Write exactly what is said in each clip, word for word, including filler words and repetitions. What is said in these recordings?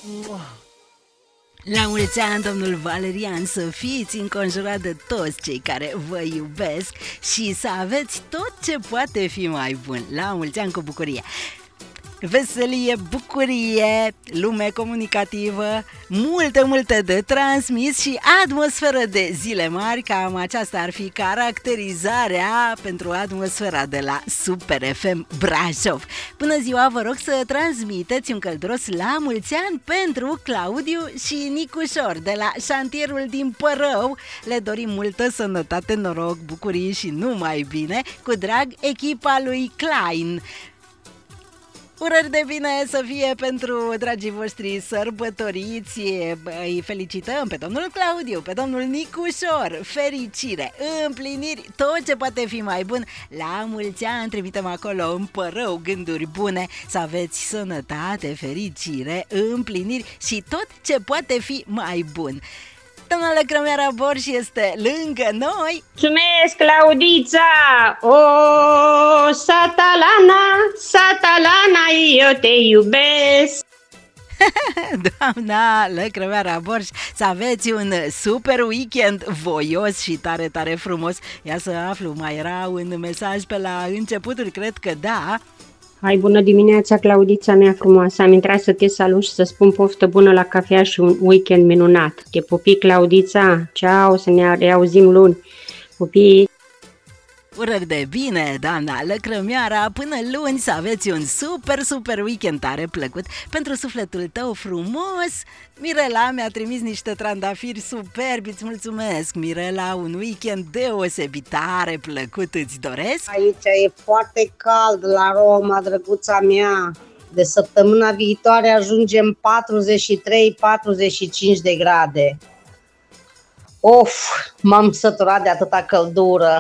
La mulți ani, domnul Valerian, să fiți înconjurat de toți cei care vă iubesc și să aveți tot ce poate fi mai bun. La mulți ani cu bucurie! Veselie, bucurie, lume comunicativă, multe, multe de transmis și atmosferă de zile mari, cam aceasta ar fi caracterizarea pentru atmosfera de la Super F M Brașov. Bună ziua, vă rog să transmiteți un călduros la mulți ani pentru Claudiu și Nicușor de la șantierul din Părău. Le dorim multă sănătate, noroc, bucurii și numai bine, cu drag echipa lui Klein. Urări de bine să fie pentru dragii voștri sărbătoriți. Îi felicităm pe domnul Claudiu, pe domnul Nicușor. Fericire, împliniri, tot ce poate fi mai bun. La mulți ani trimitem acolo în Părău gânduri bune. Să aveți sănătate, fericire, împliniri și tot ce poate fi mai bun. Doamna Lăcrămeara Borș este lângă noi. Mulțumesc, Claudița! O, Satalana, Satalana, eu te iubesc! Doamna Lăcrămeara Borș, să aveți un super weekend voios și tare, tare frumos. Ia să aflu, mai era un mesaj pe la începuturi, cred că da. Hai, bună dimineața, Claudița mea frumoasă. Am intrat să te salut și să spun poftă bună la cafea și un weekend minunat. Te pupi, Claudița. Ceau, să ne reauzim luni. Pupii! Urări de bine, doamna Lăcrămioara, până luni să aveți un super, super weekend tare plăcut pentru sufletul tău frumos. Mirela mi-a trimis niște trandafiri superbi, îți mulțumesc, Mirela, un weekend deosebit tare plăcut îți doresc. Aici e foarte cald la Roma, drăguța mea. De săptămâna viitoare ajungem patruzeci și trei patruzeci și cinci de grade. Of, m-am săturat de atâta căldură.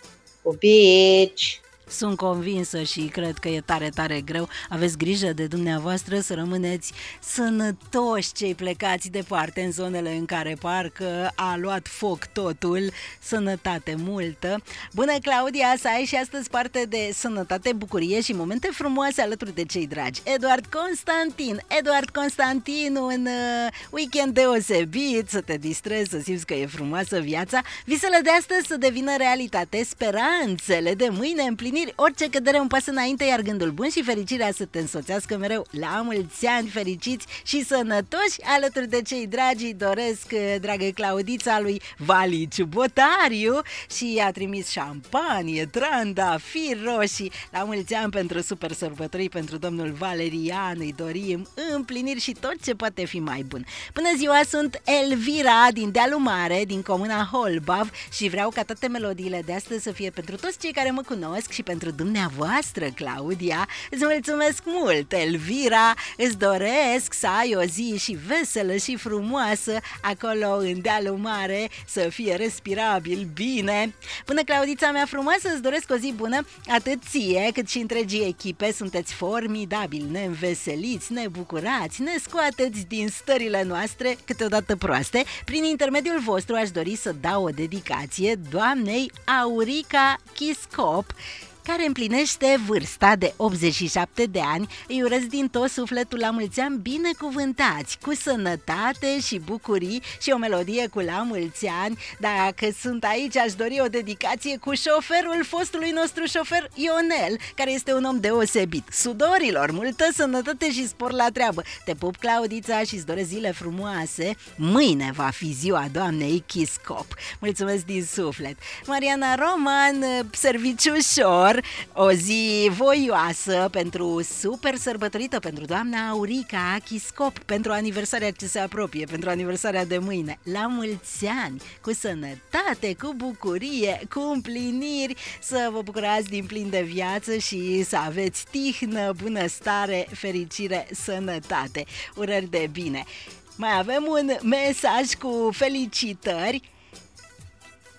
Pupici! Sunt convinsă și cred că e tare, tare greu. Aveți grijă de dumneavoastră să rămâneți sănătoși cei plecați departe în zonele în care parcă a luat foc totul. Sănătate multă! Bună, Claudia, să ai și astăzi parte de sănătate, bucurie și momente frumoase alături de cei dragi. Eduard Constantin, Eduard Constantin, un uh, weekend deosebit, să te distrezi, să simți că e frumoasă viața, visele de astăzi să devină realitate, speranțele de mâine împlinite. Orice cădere un pas înainte, iar gândul bun și fericirea să te însoțească mereu. La mulți ani fericiți și sănătoși alături de cei dragi. Doresc, dragă Claudița, lui Valiciu Botariu și a trimis șampanie, trandafiri roșii. La mulți ani pentru super sărbători, pentru domnul Valerian îi dorim împliniri și tot ce poate fi mai bun. Bună ziua, sunt Elvira din Dealul Mare, din comuna Holbav și vreau ca toate melodiile de astăzi să fie pentru toți cei care mă cunosc și pentru dumneavoastră, Claudia. Îți mulțumesc mult, Elvira. Îți doresc să ai o zi și veselă și frumoasă acolo în Dealul Mare, să fie respirabil bine. Bună, Claudița mea frumoasă, îți doresc o zi bună atât ție cât și întregii echipe. Sunteți formidabili, ne înveseliți, ne bucurați, ne scoateți din stările noastre câteodată proaste. Prin intermediul vostru aș dori să dau o dedicație doamnei Aurica Chiscop, care împlinește vârsta de optzeci și șapte de ani. Îi urez din tot sufletul la mulți ani binecuvântați, cu sănătate și bucurii și o melodie cu la mulți ani. Dacă sunt aici, aș dori o dedicație cu șoferul fostului nostru șofer Ionel, care este un om deosebit. Sudorilor, multă sănătate și spor la treabă. Te pup, Claudița, și îți doresc zile frumoase. Mâine va fi ziua doamnei Chiscop. Mulțumesc din suflet. Mariana Roman, serviciu ușor, o zi voioasă pentru super sărbătorită, pentru doamna Aurica Chiscop, pentru aniversarea ce se apropie, pentru aniversarea de mâine. La mulți ani, cu sănătate, cu bucurie, cu împliniri, să vă bucurați din plin de viață și să aveți tihnă, bunăstare, fericire, sănătate. Urări de bine! Mai avem un mesaj cu felicitări.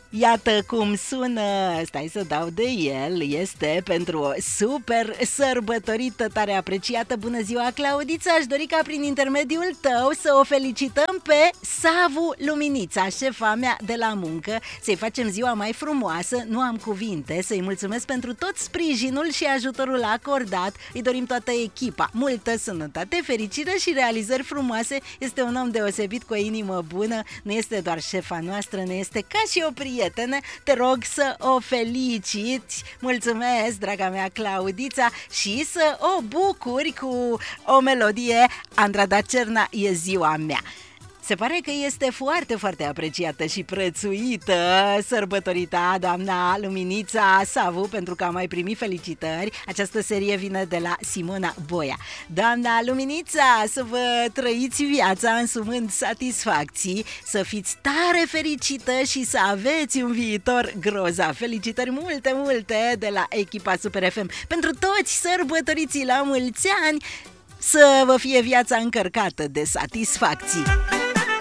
Iată cum sună, stai să dau de el, este pentru o super sărbătorită tare apreciată. Bună ziua, Claudița, aș dori ca prin intermediul tău să o felicităm pe Savu Luminița, șefa mea de la muncă, să-i facem ziua mai frumoasă, nu am cuvinte, să-i mulțumesc pentru tot sprijinul și ajutorul acordat, îi dorim toată echipa, multă sănătate, fericire și realizări frumoase, este un om deosebit cu o inimă bună, nu este doar șefa noastră, ne este ca și o prietenă. Te rog să o feliciți. Mulțumesc, draga mea Claudița, și să o bucuri cu o melodie. Andrada Cerna, e ziua mea. Se pare că este foarte, foarte apreciată și prețuită sărbătorita doamna Luminița Savu, pentru că a mai primit felicitări. Această serie vine de la Simona Boia. Doamna Luminița, să vă trăiți viața însumând satisfacții, să fiți tare fericită și să aveți un viitor grozav. Felicitări multe, multe de la echipa Super F M pentru toți sărbătoriții la mulți ani. Să vă fie viața încărcată de satisfacții.